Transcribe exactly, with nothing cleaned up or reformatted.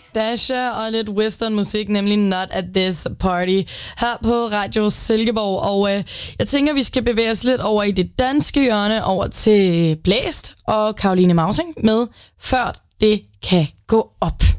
Dasha og lidt western musik, nemlig Not at This Party, her på Radio Silkeborg. Og øh, jeg tænker, vi skal bevæge os lidt over i det danske hjørne, over til Blæst og Caroline Mausing med Før det kan gå op.